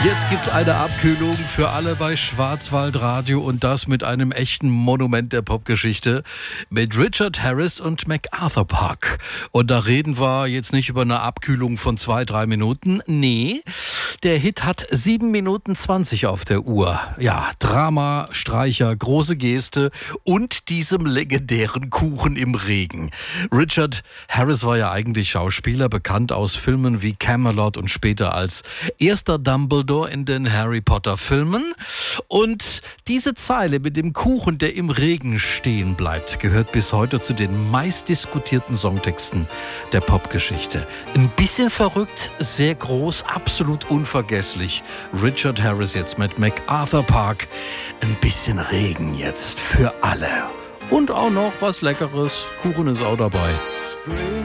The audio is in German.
Jetzt gibt's eine Abkühlung für alle bei Schwarzwaldradio und das mit einem echten Monument der Popgeschichte mit Richard Harris und MacArthur Park. Und da reden wir jetzt nicht über eine Abkühlung von 2-3 Minuten. Nee, der Hit hat 7 Minuten 20 auf der Uhr. Ja, Drama, Streicher, große Geste und diesem legendären Kuchen im Regen. Richard Harris war ja eigentlich Schauspieler, bekannt aus Filmen wie Camelot und später als erster Dumbledore in den Harry Potter Filmen. Und diese Zeile mit dem Kuchen, der im Regen stehen bleibt, gehört bis heute zu den meistdiskutierten Songtexten der Popgeschichte. Ein bisschen verrückt, sehr groß, absolut unvergesslich. Richard Harris jetzt mit MacArthur Park. Ein bisschen Regen jetzt für alle. Und auch noch was Leckeres. Kuchen ist auch dabei.